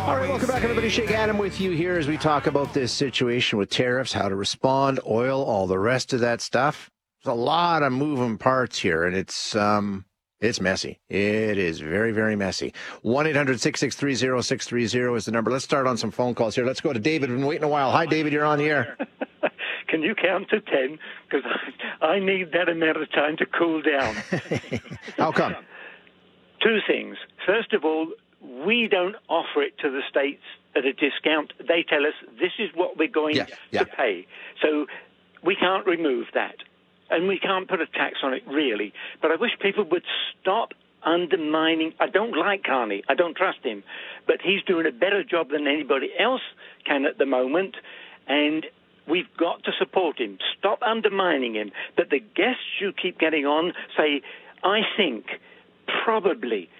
All right, welcome back, everybody. Shake Adam with you here as we talk about this situation with tariffs, how to respond, oil, all the rest of that stuff. There's a lot of moving parts here, and it's messy. It is very, very messy. 1-800-663-0630 is the number. Let's start on some phone calls here. Let's go to David. Been waiting a while. Hi, David. You're on the air. Can you count to 10? Because I need that amount of time to cool down. How come? Two things. First of all, we don't offer it to the states at a discount. They tell us this is what we're going to pay. So we can't remove that. And we can't put a tax on it, really. But I wish people would stop undermining. I don't like Carney. I don't trust him. But he's doing a better job than anybody else can at the moment. And we've got to support him. Stop undermining him. But the guests you keep getting on say, I think, probably.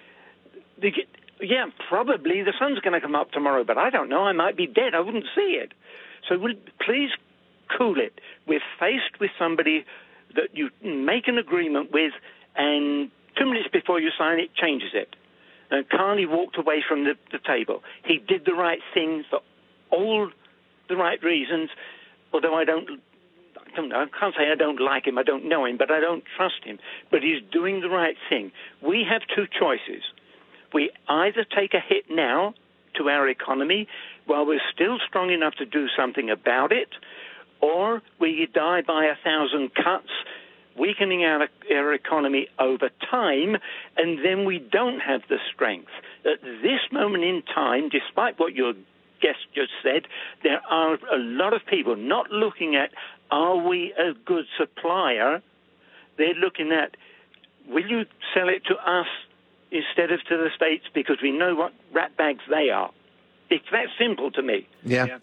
Probably the sun's going to come up tomorrow, but I don't know. I might be dead. I wouldn't see it. So please cool it. We're faced with somebody that you make an agreement with, and 2 minutes before you sign it, changes it. And Carney walked away from the table. He did the right thing for all the right reasons, although I don't know. I can't say I don't like him. I don't know him, but I don't trust him. But he's doing the right thing. We have two choices. We either take a hit now to our economy while we're still strong enough to do something about it, or we die by 1,000 cuts, weakening our economy over time, and then we don't have the strength. At this moment in time, despite what your guest just said, there are a lot of people not looking at, are we a good supplier? They're looking at, will you sell it to us instead of to the states, because we know what rat bags they are. It's that simple to me. The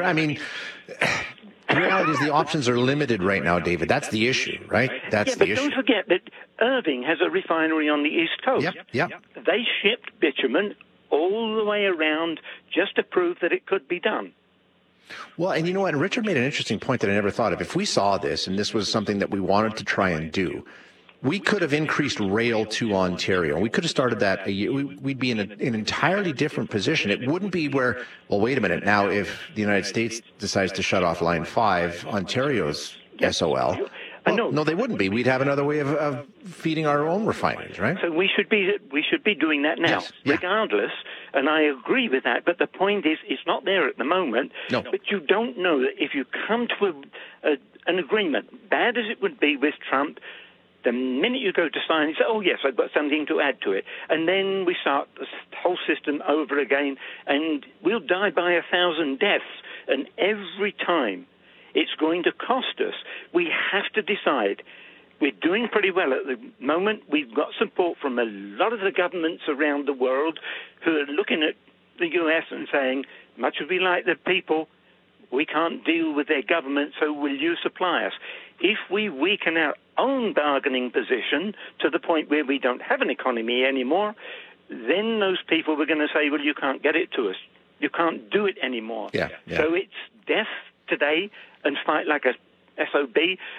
reality is the options are limited right now, David. That's the issue, right? That's the issue. Don't forget that Irving has a refinery on the East Coast. Yep. They shipped bitumen all the way around just to prove that it could be done. Well, and you know what? Richard made an interesting point that I never thought of. If we saw this, and this was something that we wanted to try and do, we could have increased rail to Ontario. We could have started that a year. We'd be in an entirely different position. It wouldn't be where, well, wait a minute. Now, if the United States decides to shut off Line 5, Ontario's SOL. Well, no, they wouldn't be. We'd have another way of feeding our own refineries, right? So we should be doing that now, regardless. And I agree with that. But the point is, it's not there at the moment. No. But you don't know that if you come to an agreement, bad as it would be with Trump, the minute you go to sign, you say, oh, yes, I've got something to add to it. And then we start the whole system over again, and we'll die by 1,000 deaths. And every time it's going to cost us. We have to decide. We're doing pretty well at the moment. We've got support from a lot of the governments around the world who are looking at the U.S. and saying, much as we like the people, we can't deal with their government, so will you supply us? If we weaken our own bargaining position to the point where we don't have an economy anymore, then those people were going to say, well, you can't get it to us. You can't do it anymore. Yeah. So it's death today and fight like a SOB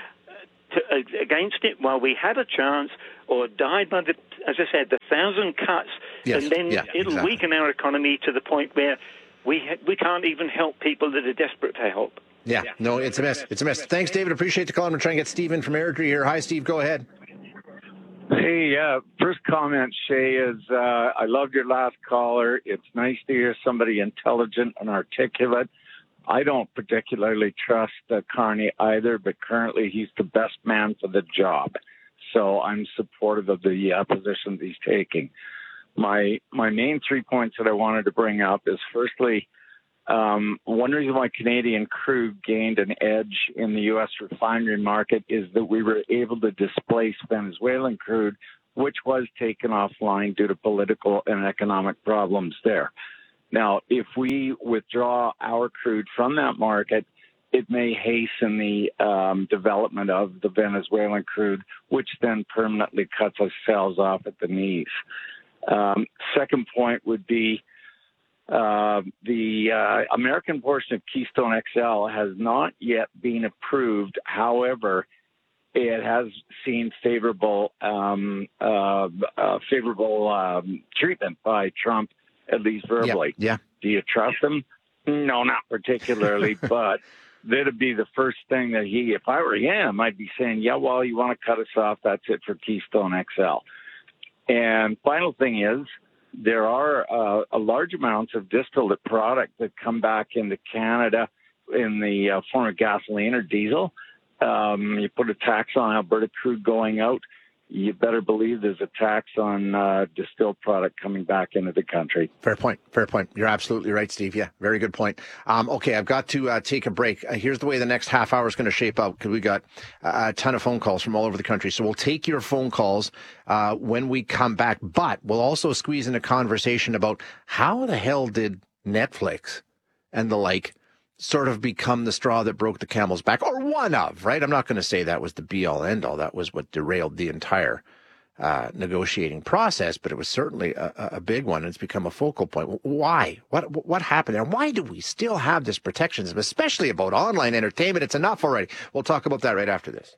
against it while we had a chance, or die by, as I said, the 1,000 cuts, and then it'll weaken our economy to the point where we can't even help people that are desperate for help. Yeah, no, it's a mess. It's a mess. Thanks, David. Appreciate the call. I'm going to try and get Steve in from Airdrie here. Hi, Steve. Go ahead. Hey, first comment, Shay, is I loved your last caller. It's nice to hear somebody intelligent and articulate. I don't particularly trust Carney either, but currently he's the best man for the job. So I'm supportive of the position that he's taking. My main 3 points that I wanted to bring up is, firstly, one reason why Canadian crude gained an edge in the U.S. refinery market is that we were able to displace Venezuelan crude, which was taken offline due to political and economic problems there. Now, if we withdraw our crude from that market, it may hasten the development of the Venezuelan crude, which then permanently cuts ourselves off at the knees. Second point would be the American portion of Keystone XL has not yet been approved. However, it has seen favorable treatment by Trump at least verbally. Yeah. Do you trust him? No, not particularly, but that'd be the first thing that if I were him, I'd be saying, yeah, well, you want to cut us off, that's it for Keystone XL. And final thing is, there are a large amounts of distillate product that come back into Canada in the form of gasoline or diesel. You put a tax on Alberta crude going out, you better believe there's a tax on distilled product coming back into the country. Fair point. You're absolutely right, Steve. Yeah, very good point. Okay, I've got to take a break. Here's the way the next half hour is going to shape up, because we got a ton of phone calls from all over the country. So we'll take your phone calls when we come back, but we'll also squeeze in a conversation about how the hell did Netflix and the like sort of become the straw that broke the camel's back, or one of, right? I'm not going to say that was the be-all, end-all. That was what derailed the entire negotiating process, but it was certainly a big one, and it's become a focal point. Why? What happened there? Why do we still have this protectionism, especially about online entertainment? It's enough already. We'll talk about that right after this.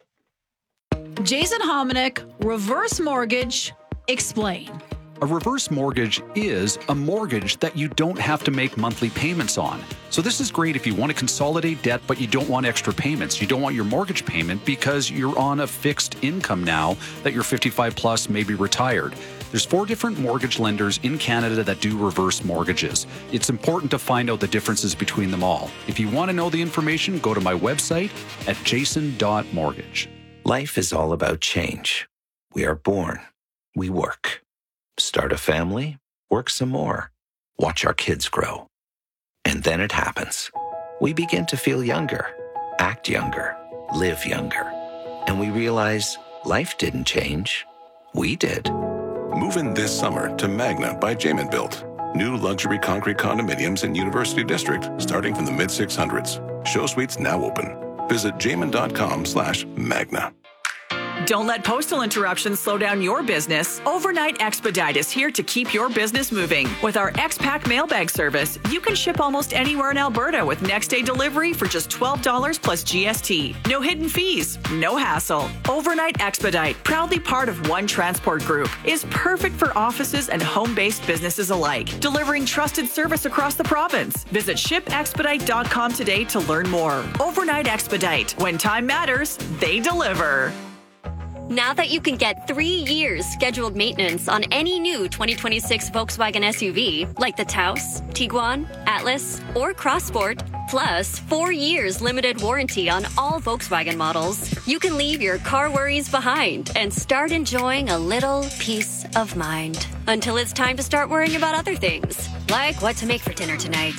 Jason Hominick, reverse mortgage, explain. A reverse mortgage is a mortgage that you don't have to make monthly payments on. So this is great if you want to consolidate debt, but you don't want extra payments. You don't want your mortgage payment because you're on a fixed income now that you're 55 plus, maybe retired. There's 4 different mortgage lenders in Canada that do reverse mortgages. It's important to find out the differences between them all. If you want to know the information, go to my website at jason.mortgage. Life is all about change. We are born. We work. Start a family, work some more, watch our kids grow. And then it happens. We begin to feel younger, act younger, live younger. And we realize life didn't change. We did. Move in this summer to Magna by Jamin Built. New luxury concrete condominiums in University District starting from the mid-600s. Show suites now open. Visit jamin.com/Magna. Don't let postal interruptions slow down your business. Overnight Expedite is here to keep your business moving. With our X-Pack mailbag service, you can ship almost anywhere in Alberta with next-day delivery for just $12 plus GST. No hidden fees, no hassle. Overnight Expedite, proudly part of One Transport Group, is perfect for offices and home-based businesses alike, delivering trusted service across the province. Visit shipexpedite.com today to learn more. Overnight Expedite. When time matters, they deliver. Now that you can get 3 years scheduled maintenance on any new 2026 Volkswagen SUV, like the Taos, Tiguan, Atlas, or Crossport, plus 4 years limited warranty on all Volkswagen models, you can leave your car worries behind and start enjoying a little peace of mind. Until it's time to start worrying about other things, like what to make for dinner tonight.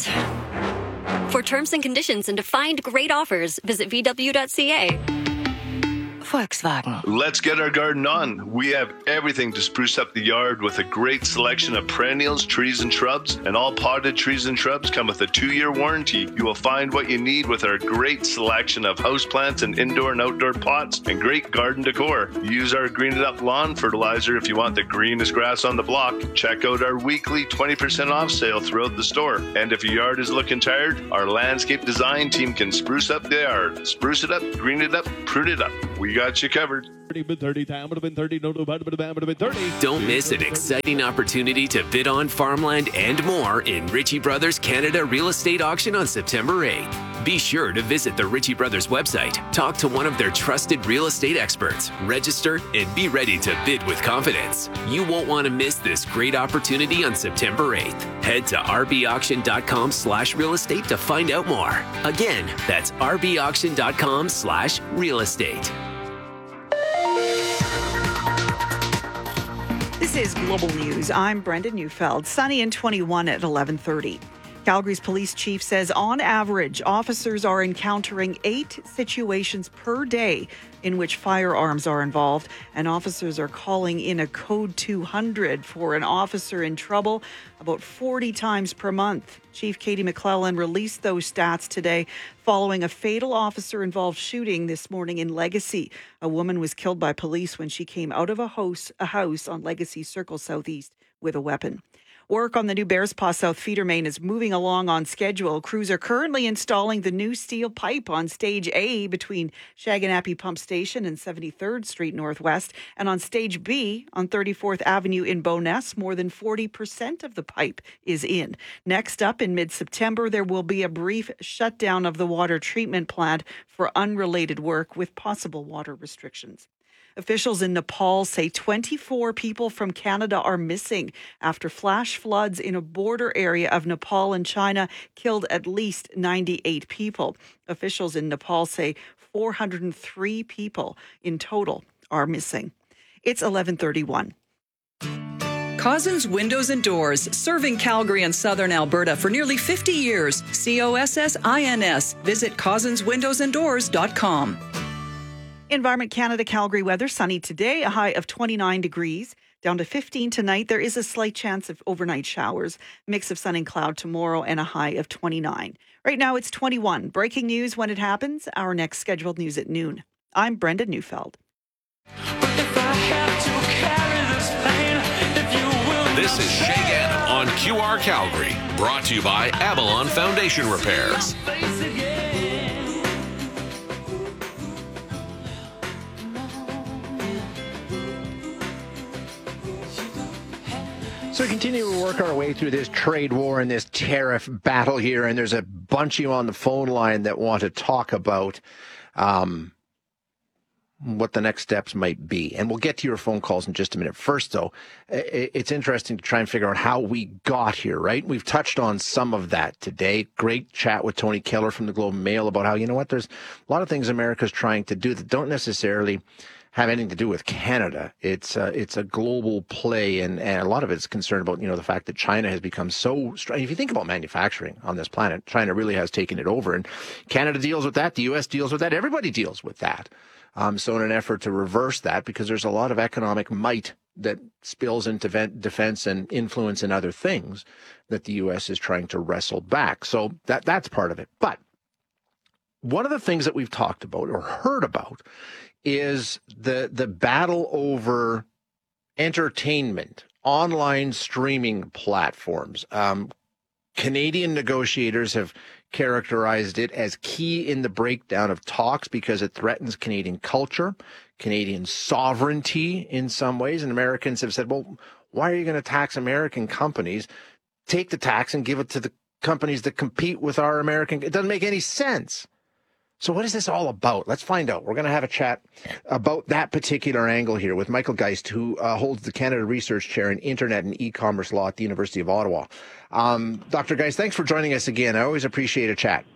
For terms and conditions and to find great offers, visit VW.ca. Volkswagen. Let's get our garden on. We have everything to spruce up the yard with a great selection of perennials, trees, and shrubs. And all potted trees and shrubs come with a 2-year warranty. You will find what you need with our great selection of houseplants and indoor and outdoor pots and great garden decor. Use our Green It Up lawn fertilizer if you want the greenest grass on the block. Check out our weekly 20% off sale throughout the store. And if your yard is looking tired, our landscape design team can spruce up the yard. Spruce it up, green it up, prune it up. We got you covered. Don't miss an exciting opportunity to bid on farmland and more in Ritchie Brothers Canada Real Estate Auction on September 8th. Be sure to visit the Ritchie Brothers website, talk to one of their trusted real estate experts, register, and be ready to bid with confidence. You won't want to miss this great opportunity on September 8th. Head to rbauction.com/real estate to find out more. Again, that's rbauction.com/real estate. This is Global News. I'm Brenda Neufeld. Sunny and 21 at 11:30. Calgary's police chief says on average, officers are encountering 8 situations per day in which firearms are involved, and officers are calling in a code 200 for an officer in trouble about 40 times per month. Chief Katie McClellan released those stats today following a fatal officer-involved shooting this morning in Legacy. A woman was killed by police when she came out of a house on Legacy Circle Southeast with a weapon. Work on the new Bearspaw South feeder main is moving along on schedule. Crews are currently installing the new steel pipe on Stage A between Shaganappi Pump Station and 73rd Street Northwest, and on Stage B on 34th Avenue in Bowness, more than 40% of the pipe is in. Next up, in mid-September, there will be a brief shutdown of the water treatment plant for unrelated work with possible water restrictions. Officials in Nepal say 24 people from Canada are missing after flash floods in a border area of Nepal and China killed at least 98 people. Officials in Nepal say 403 people in total are missing. It's 11:31. Cozzens Windows and Doors, serving Calgary and southern Alberta for nearly 50 years. COSSINS. Visit CozzensWindowsandDoors.com. Environment Canada Calgary weather, sunny today, a high of 29 degrees, down to 15 tonight. There is a slight chance of overnight showers, mix of sun and cloud tomorrow, and a high of 29. Right now it's 21. Breaking news when it happens, our next scheduled news at noon. I'm Brenda Neufeld. This is Shay Ganem on QR Calgary, brought to you by Avalon Foundation Repairs. So we continue to work our way through this trade war and this tariff battle here, and there's a bunch of you on the phone line that want to talk about what the next steps might be. And we'll get to your phone calls in just a minute. First, though, it's interesting to try and figure out how we got here, right? We've touched on some of that today. Great chat with Tony Keller from the Globe and Mail about how, you know what, there's a lot of things America's trying to do that don't necessarily have anything to do with Canada. It's a global play, and a lot of it's concerned about, you know, the fact that China has become so strong. If you think about manufacturing on this planet, China really has taken it over, and Canada deals with that. The U.S. deals with that. Everybody deals with that. So in an effort to reverse that, because there's a lot of economic might that spills into defense and influence and other things that the U.S. is trying to wrestle back. So that's part of it. But one of the things that we've talked about or heard about is the battle over entertainment, online streaming platforms. Canadian negotiators have characterized it as key in the breakdown of talks because it threatens Canadian culture, Canadian sovereignty in some ways. And Americans have said, well, why are you going to tax American companies? Take the tax and give it to the companies that compete with our American. It doesn't make any sense. So what is this all about? Let's find out. We're going to have a chat about that particular angle here with Michael Geist, who holds the Canada Research Chair in Internet and E-commerce Law at the University of Ottawa. Dr. Geist, thanks for joining us again. I always appreciate a chat.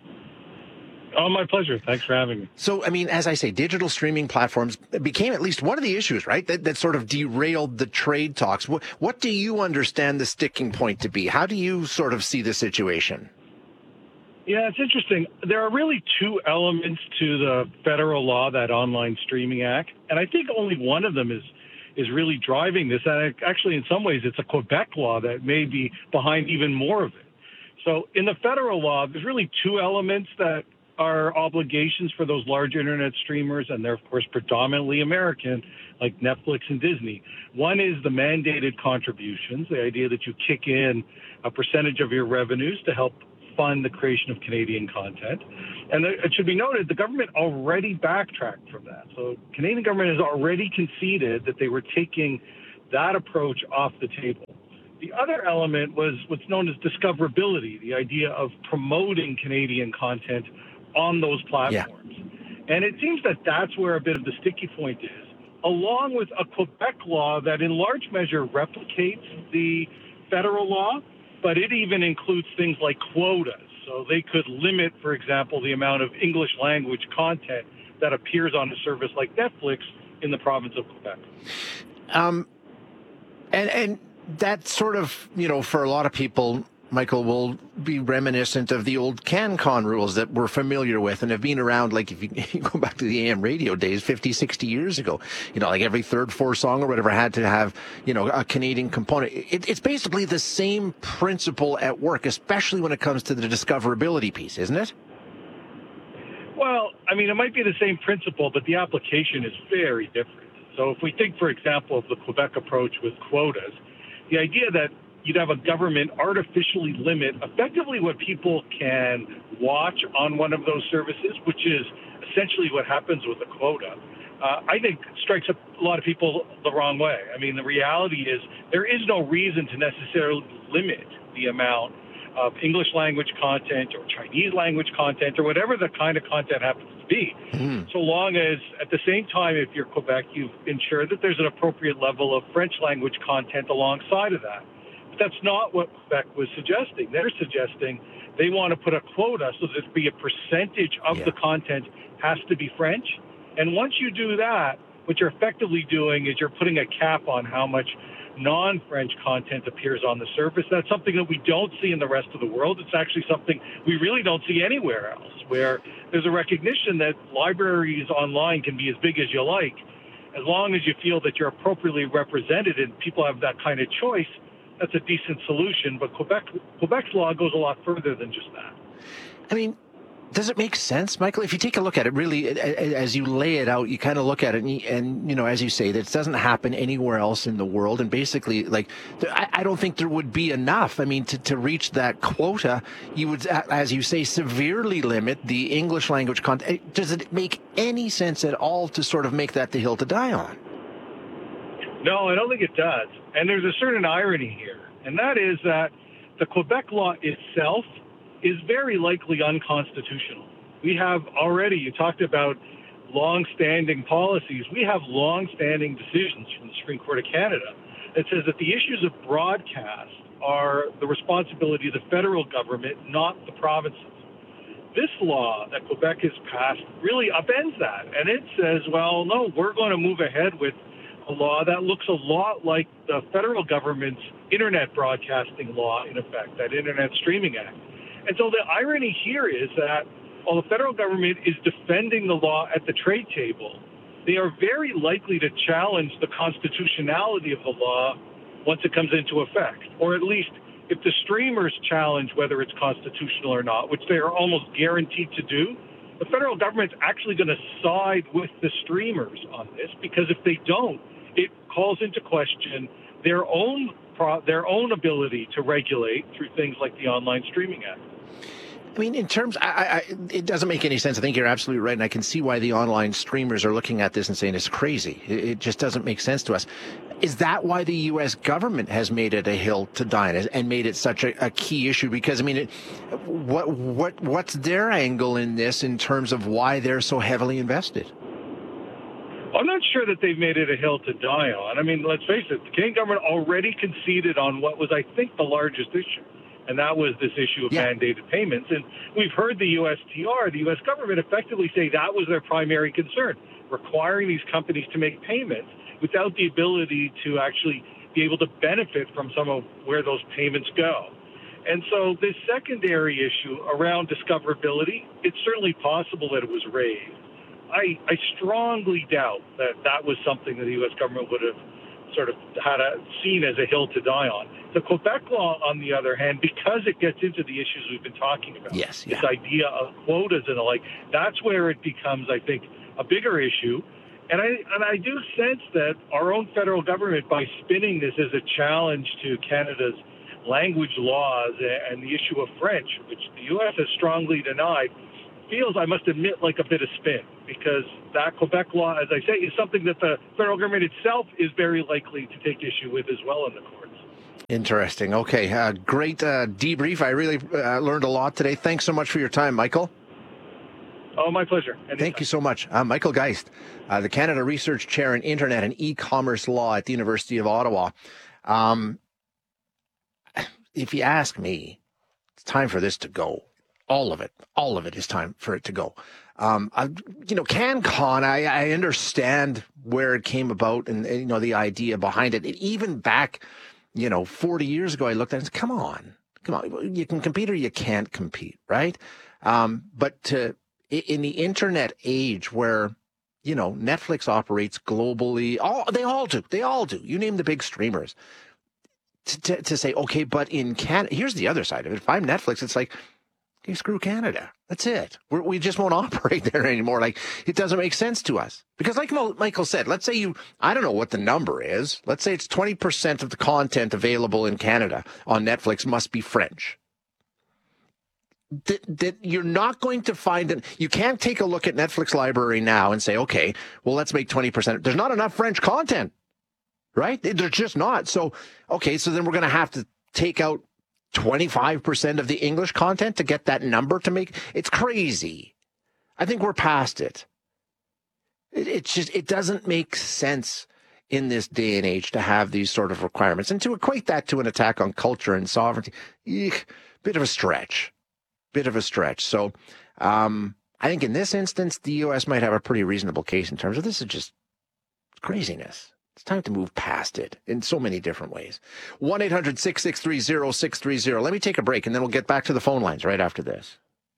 Oh, my pleasure. Thanks for having me. So, I mean, as I say, digital streaming platforms became at least one of the issues, right, that sort of derailed the trade talks. What do you understand the sticking point to be? How do you sort of see the situation? Yeah, it's interesting. There are really two elements to the federal law, that Online Streaming Act, and I think only one of them is really driving this. And actually, in some ways, it's a Quebec law that may be behind even more of it. So in the federal law, there's really two elements that are obligations for those large internet streamers, and they're, of course, predominantly American, like Netflix and Disney. One is the mandated contributions, the idea that you kick in a percentage of your revenues to help fund the creation of Canadian content. And it should be noted, the government already backtracked from that. So Canadian government has already conceded that they were taking that approach off the table. The other element was what's known as discoverability, the idea of promoting Canadian content on those platforms. Yeah. And it seems that that's where a bit of the sticky point is, along with a Quebec law that in large measure replicates the federal law, but it even includes things like quotas. So they could limit, for example, the amount of English language content that appears on a service like Netflix in the province of Quebec. And that sort of, you know, for a lot of people, Michael, will be reminiscent of the old CanCon rules that we're familiar with and have been around, like if you go back to the AM radio days 50, 60 years ago, you know, like every third, fourth song or whatever had to have, you know, a Canadian component. It's basically the same principle at work, especially when it comes to the discoverability piece, isn't it? Well, I mean, it might be the same principle, but the application is very different. So if we think, for example, of the Quebec approach with quotas, the idea that you'd have a government artificially limit effectively what people can watch on one of those services, which is essentially what happens with a quota, I think strikes a lot of people the wrong way. I mean, the reality is there is no reason to necessarily limit the amount of English language content or Chinese language content or whatever the kind of content happens to be. So long as at the same time, if you're Quebec, you've ensured that there's an appropriate level of French language content alongside of that. But that's not what Quebec was suggesting. They're suggesting they want to put a quota so that there be a percentage of the content has to be French. And once you do that, what you're effectively doing is you're putting a cap on how much non-French content appears on the surface. That's something that we don't see in the rest of the world. It's actually something we really don't see anywhere else, where there's a recognition that libraries online can be as big as you like. As long as you feel that you're appropriately represented and people have that kind of choice, that's a decent solution. But Quebec's law goes a lot further than just that. I mean, does it make sense, Michael? If you take a look at it, really, as you lay it out, you kind of look at it and you know, as you say, this doesn't happen anywhere else in the world. And basically, like, I don't think there would be enough. I mean, to reach that quota, you would, as you say, severely limit the English language content. Does it make any sense at all to sort of make that the hill to die on? No, I don't think it does. And there's a certain irony here, and that is that the Quebec law itself is very likely unconstitutional. We have already, you talked about long-standing policies. We have long-standing decisions from the Supreme Court of Canada that says that the issues of broadcast are the responsibility of the federal government, not the provinces. This law that Quebec has passed really upends that. And it says, well, no, we're going to move ahead with a law that looks a lot like the federal government's internet broadcasting law, in effect, that Internet Streaming Act. And so the irony here is that while the federal government is defending the law at the trade table, they are very likely to challenge the constitutionality of the law once it comes into effect. Or at least if the streamers challenge whether it's constitutional or not, which they are almost guaranteed to do, the federal government's actually going to side with the streamers on this, because if they don't, it calls into question their own ability to regulate through things like the Online Streaming Act. I mean, in terms, it doesn't make any sense. I think you're absolutely right, and I can see why the online streamers are looking at this and saying it's crazy. It just doesn't make sense to us. Is that why the U.S. government has made it a hill to die on and made it such a key issue? Because, I mean, what's their angle in this in terms of why they're so heavily invested? I'm not sure that they've made it a hill to die on. I mean, let's face it, the Canadian government already conceded on what was, I think, the largest issue, and that was this issue of mandated payments. And we've heard the USTR, the U.S. government, effectively say that was their primary concern, requiring these companies to make payments without the ability to actually be able to benefit from some of where those payments go. And so this secondary issue around discoverability, it's certainly possible that it was raised. I strongly doubt that that was something that the U.S. government would have sort of seen as a hill to die on. The Quebec law, on the other hand, because it gets into the issues we've been talking about, this idea of quotas and the like, that's where it becomes, I think, a bigger issue. And I do sense that our own federal government, by spinning this as a challenge to Canada's language laws and the issue of French, which the U.S. has strongly denied, feels, I must admit, like a bit of spin, because that Quebec law, as I say, is something that the federal government itself is very likely to take issue with as well in the courts. Interesting. Okay, great debrief. I really learned a lot today. Thanks so much for your time, Michael. Oh, my pleasure. Anytime. Thank you so much. Michael Geist, the Canada Research Chair in Internet and E-commerce Law at the University of Ottawa. If you ask me, it's time for this to go. All of it is time for it to go. CanCon, I understand where it came about and the idea behind it. Even back, 40 years ago, I looked at it and said, come on, you can compete or you can't compete, right? But in the internet age where, Netflix operates globally, they all do. You name the big streamers. To say, okay, but in Canada, here's the other side of it. If I'm Netflix, it's like, Okay, screw Canada. That's it. We just won't operate there anymore. Like, it doesn't make sense to us. Because like Michael said, let's say I don't know what the number is. Let's say it's 20% of the content available in Canada on Netflix must be French. That you're not going to find it. You can't take a look at Netflix library now and say, okay, well, let's make 20%. There's not enough French content, right? There's just not. So, okay, so then we're going to have to take out 25% of the English content to get that number to make. It's crazy. I think we're past it. It's just, it doesn't make sense in this day and age to have these sort of requirements and to equate that to an attack on culture and sovereignty. Bit of a stretch. So I think in this instance, the U.S. might have a pretty reasonable case in terms of this is just craziness. It's time to move past it in so many different ways. 1-800-663-0630. Let me take a break, and then we'll get back to the phone lines right after this.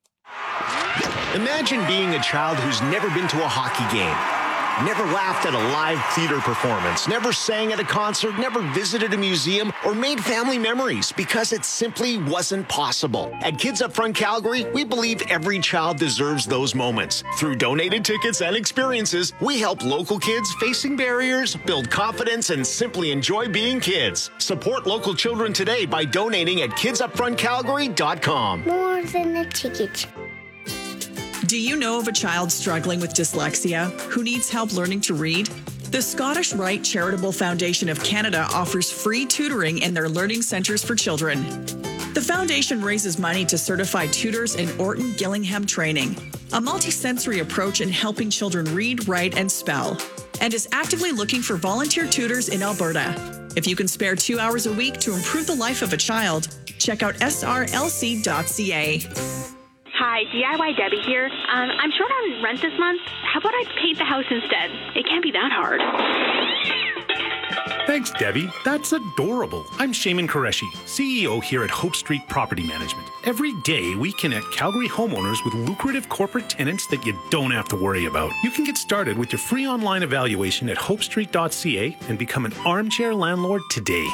Imagine being a child who's never been to a hockey game, never laughed at a live theater performance, never sang at a concert, never visited a museum, or made family memories because it simply wasn't possible. At Kids Up Front Calgary, we believe every child deserves those moments. Through donated tickets and experiences, we help local kids facing barriers build confidence and simply enjoy being kids. Support local children today by donating at kidsupfrontcalgary.com. More than a ticket. Do you know of a child struggling with dyslexia who needs help learning to read? The Scottish Rite Charitable Foundation of Canada offers free tutoring in their learning centres for children. The foundation raises money to certify tutors in Orton Gillingham training, a multisensory approach in helping children read, write, and spell, and is actively looking for volunteer tutors in Alberta. If you can spare 2 hours a week to improve the life of a child, check out srlc.ca. Hi, DIY Debbie here. I'm short on rent this month. How about I paint the house instead? It can't be that hard. Thanks, Debbie. That's adorable. I'm Shaman Qureshi, CEO here at Hope Street Property Management. Every day, we connect Calgary homeowners with lucrative corporate tenants that you don't have to worry about. You can get started with your free online evaluation at hopestreet.ca and become an armchair landlord today.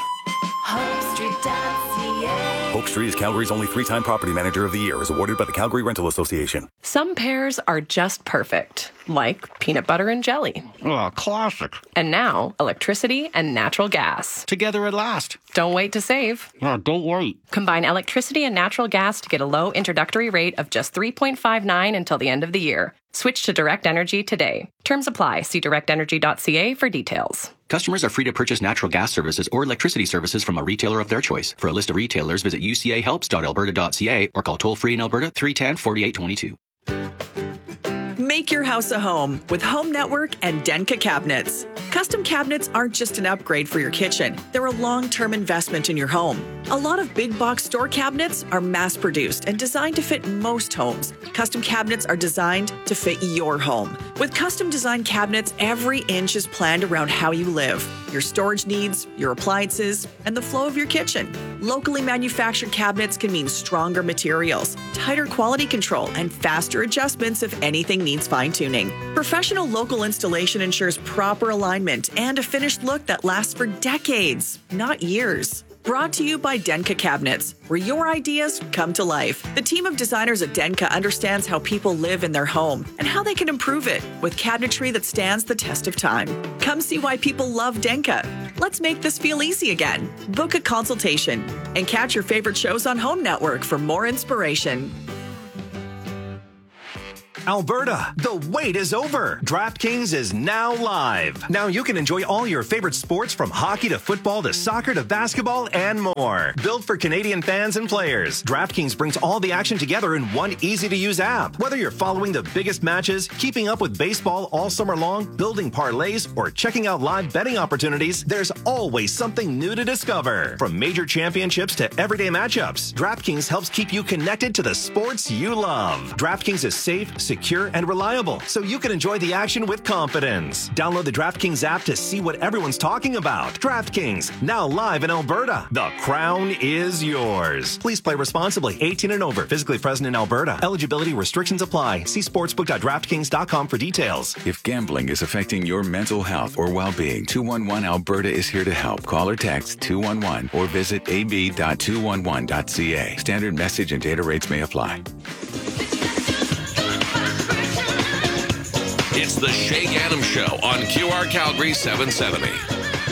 HopeStreet.ca. Hope Street is Calgary's only 3-time property manager of the year, is awarded by the Calgary Rental Association. Some pairs are just perfect, like peanut butter and jelly. Oh, classic. And now, electricity and natural gas. Together at last. Don't wait to save. Oh, don't wait. Combine electricity and natural gas to get a low introductory rate of just $3.59 until the end of the year. Switch to Direct Energy today. Terms apply. See directenergy.ca for details. Customers are free to purchase natural gas services or electricity services from a retailer of their choice. For a list of retailers, visit ucahelps.alberta.ca or call toll-free in Alberta 310-4822. Make your house a home with Home Network and Denka Cabinets. Custom cabinets aren't just an upgrade for your kitchen. They're a long-term investment in your home. A lot of big box store cabinets are mass-produced and designed to fit most homes. Custom cabinets are designed to fit your home. With custom designed cabinets, every inch is planned around how you live, your storage needs, your appliances, and the flow of your kitchen. Locally manufactured cabinets can mean stronger materials, tighter quality control, and faster adjustments if anything needs fine-tuning. Professional local installation ensures proper alignment and a finished look that lasts for decades, not years. Brought to you by Denka Cabinets, where your ideas come to life. The team of designers at Denka understands how people live in their home and how they can improve it with cabinetry that stands the test of time. Come see why people love Denka. Let's make this feel easy again. Book a consultation and catch your favorite shows on Home Network for more inspiration. Alberta, the wait is over. DraftKings is now live. Now you can enjoy all your favorite sports from hockey to football to soccer to basketball and more. Built for Canadian fans and players, DraftKings brings all the action together in one easy-to-use app. Whether you're following the biggest matches, keeping up with baseball all summer long, building parlays, or checking out live betting opportunities, there's always something new to discover. From major championships to everyday matchups, DraftKings helps keep you connected to the sports you love. DraftKings is safe, secure, secure, and reliable, so you can enjoy the action with confidence. Download the DraftKings app to see what everyone's talking about. DraftKings, now live in Alberta. The crown is yours. Please play responsibly. 18 and over. Physically present in Alberta. Eligibility restrictions apply. See sportsbook.draftkings.com for details. If gambling is affecting your mental health or well-being, 211 Alberta is here to help. Call or text 211 or visit ab.211.ca. Standard message and data rates may apply. It's the Shay Gaddam Show on QR Calgary 770.